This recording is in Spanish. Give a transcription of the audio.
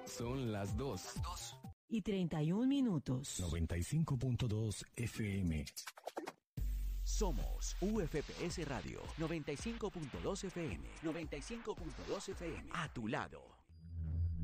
Son las 2:31. 95.2 FM. Somos UFPS Radio 95.2 FM. 95.2 FM. A tu lado.